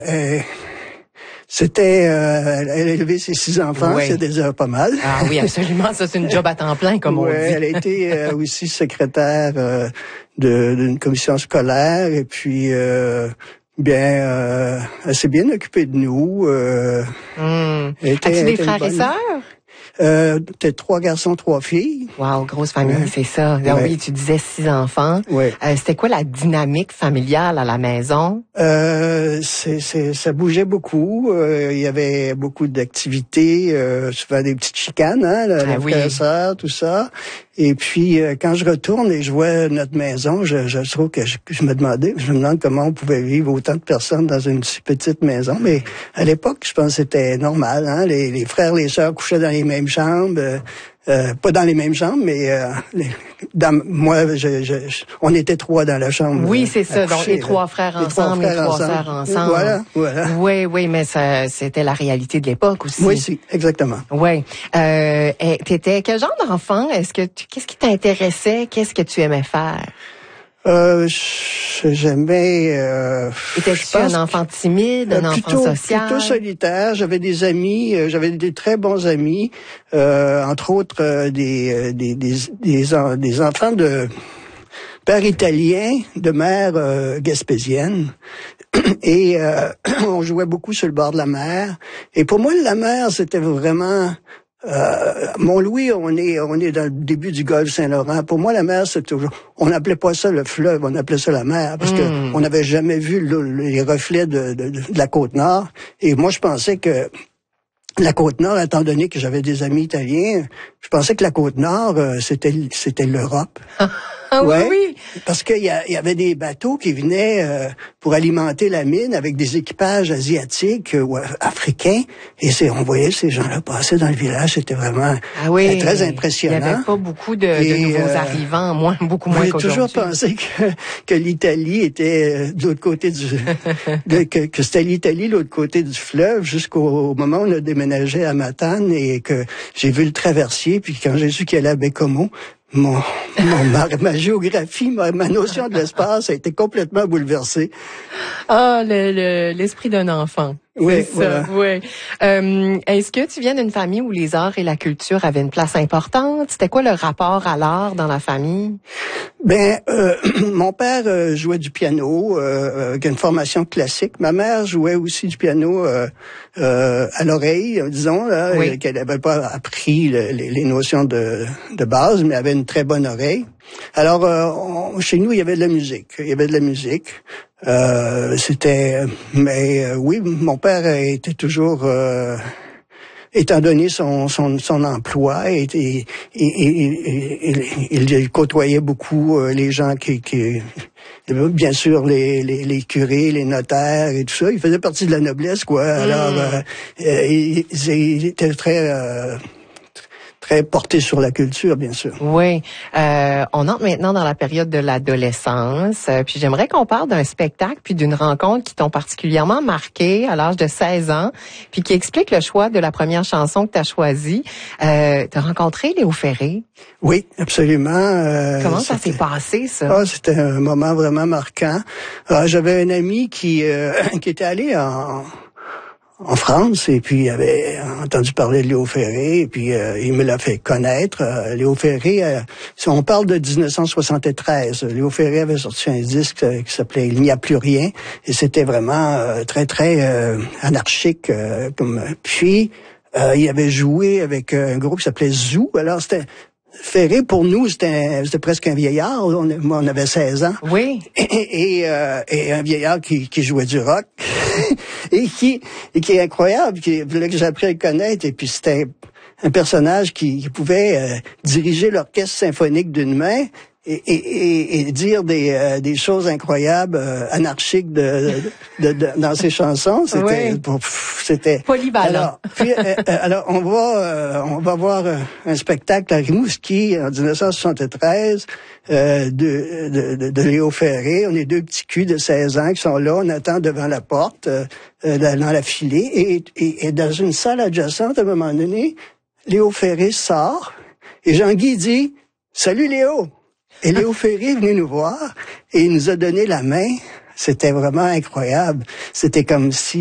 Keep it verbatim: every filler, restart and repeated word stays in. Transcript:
Euh, c'était, euh, elle a élevé ses six enfants, oui. C'est déjà pas mal. Ah oui, absolument, ça c'est une job à temps plein, comme ouais, on dit. Elle a été euh, aussi secrétaire euh, de, d'une commission scolaire, et puis euh, bien, euh, elle s'est bien occupée de nous. Euh, mmh. As-tu des frères et sœurs? Euh, t'es trois garçons, trois filles. Wow, grosse famille, ouais. C'est ça. Ouais. Oui, tu disais six enfants. Ouais. Euh, c'était quoi la dynamique familiale à la maison? Euh, c'est, c'est, ça bougeait beaucoup. Euh, il y avait beaucoup d'activités, euh, souvent des petites chicanes, hein, la, ah, oui. frère et sœur, tout ça. Et puis, euh, quand je retourne et je vois notre maison, je, je trouve que je, je me demandais, je me demande comment on pouvait vivre autant de personnes dans une si petite maison. Mais à l'époque, je pense que c'était normal, hein. Les, les frères, les sœurs couchaient dans les mêmes chambres. Euh, Euh, pas dans les mêmes chambres, mais euh, les, dans, moi, je, je, je, on était trois dans la chambre. Oui, c'est ça. Coucher, donc les trois frères les ensemble, trois frères les trois ensemble. sœurs ensemble. Voilà, voilà. Oui, oui, mais ça, c'était la réalité de l'époque aussi. Oui, si, exactement. Oui. Euh, t'étais quel genre d'enfant? Est-ce que tu, qu'est-ce qui t'intéressait? Qu'est-ce que tu aimais faire? Euh, j'aimais. Euh, Étais-tu un enfant timide, un euh, plutôt, enfant social? Plutôt solitaire. J'avais des amis, euh, j'avais des très bons amis, euh, entre autres euh, des, euh, des, des, des, des, des enfants de père italien, de mère euh, gaspésienne. Et euh, on jouait beaucoup sur le bord de la mer. Et pour moi, la mer, c'était vraiment... Euh, Mont-Louis, on est, on est dans le début du golfe Saint-Laurent. Pour moi, la mer, c'est toujours, on n'appelait pas ça le fleuve, on appelait ça la mer, parce mmh. que on n'avait jamais vu le, les reflets de, de, de la Côte-Nord. Et moi, je pensais que la Côte-Nord, étant donné que j'avais des amis italiens, je pensais que la Côte-Nord, euh, c'était, c'était l'Europe. Ah ouais, oui, oui. Parce qu'il y, y avait des bateaux qui venaient euh, pour alimenter la mine avec des équipages asiatiques euh, ou africains. Et c'est, on voyait ces gens-là passer dans le village. C'était vraiment ah oui, euh, très impressionnant. Il n'y avait pas beaucoup de, et, de nouveaux euh, arrivants, moins, beaucoup moins qu'aujourd'hui. J'ai toujours pensé que, que l'Italie était de l'autre côté du... de, que, que c'était l'Italie l'autre côté du fleuve jusqu'au moment où on a déménagé à Matane et que j'ai vu le traversier. Puis quand j'ai su qu'il allait à Bécomo, Mon, mon ma, ma géographie, ma, ma notion de l'espace a été complètement bouleversée. Ah, le, le, l'esprit d'un enfant. Oui, c'est ça. Voilà. Oui. Euh, est-ce que tu viens d'une famille où les arts et la culture avaient une place importante? C'était quoi le rapport à l'art dans la famille? Ben, euh, mon père euh, jouait du piano, euh, avec une formation classique. Ma mère jouait aussi du piano euh, euh, à l'oreille, disons, là, oui. qu'elle n'avait pas appris le, les, les notions de, de base, mais avait une très bonne oreille. Alors, euh, on, chez nous, il y avait de la musique. Il y avait de la musique. Euh, c'était, mais euh, oui, mon père était toujours, euh, étant donné son son, son emploi, et, et, et, et, et, il, il côtoyait beaucoup euh, les gens qui, qui, bien sûr, les, les, les curés, les notaires et tout ça. Il faisait partie de la noblesse, quoi. Alors, mmh. euh, il, il était très euh, très porté sur la culture, bien sûr. Oui. Euh, on entre maintenant dans la période de l'adolescence. Euh, puis j'aimerais qu'on parle d'un spectacle puis d'une rencontre qui t'ont particulièrement marqué à l'âge de seize ans, puis qui explique le choix de la première chanson que tu as choisie. Euh, tu as rencontré Léo Ferré? Oui, absolument. Euh, Comment ça s'est passé, ça? Ah, c'était un moment vraiment marquant. Ah, j'avais un ami qui, euh, qui était allé en... en France, et puis il avait entendu parler de Léo Ferré, et puis euh, il me l'a fait connaître. Euh, Léo Ferré, euh, si on parle de dix-neuf cent soixante-treize, Léo Ferré avait sorti un disque euh, qui s'appelait « Il n'y a plus rien », et c'était vraiment euh, très, très euh, anarchique. Euh, comme Puis, euh, il avait joué avec un groupe qui s'appelait Zoo, alors c'était... Ferré, pour nous, c'était, c'était presque un vieillard. On, moi, on avait seize ans. Oui. Et, et, euh, et un vieillard qui, qui jouait du rock. et qui et qui est incroyable, qui, que j'ai appris à le connaître. Et puis, c'était un personnage qui, qui pouvait euh, diriger l'orchestre symphonique d'une main et, et, et, et dire des, euh, des choses incroyables, euh, anarchiques de, de, de, de, dans ses chansons. C'était... Oui. Pff, c'était polyvalent. Alors, puis, euh, alors on va euh, on va voir un spectacle à Rimouski en dix-neuf cent soixante-treize euh, de, de, de, de Léo Ferré. On est deux petits culs de seize ans qui sont là. On attend devant la porte, euh, dans la filée. Et, et, et dans une salle adjacente, à un moment donné, Léo Ferré sort et Jean-Guy dit « Salut Léo ». Et Léo Ferré est venu nous voir et il nous a donné la main C'était vraiment incroyable. C'était comme si